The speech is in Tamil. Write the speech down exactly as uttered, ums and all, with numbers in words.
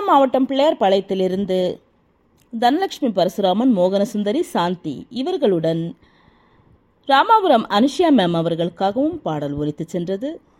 மாவட்டம் பிள்ளையார்பாளையத்திலிருந்து தனலட்சுமி பரசுராமன், மோகனசுந்தரி, சாந்தி இவர்களுடன் ராமாபுரம் அனுஷியா மேம் அவர்களுக்காகவும் பாடல் ஒலித்து சென்றது.